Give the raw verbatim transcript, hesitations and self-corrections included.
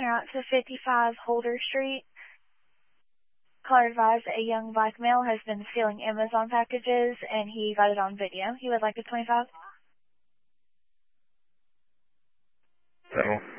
out to fifty-five Holder Street. Caller advised a young black male has been stealing Amazon packages, and he got it on video. He would like a twenty-five. So.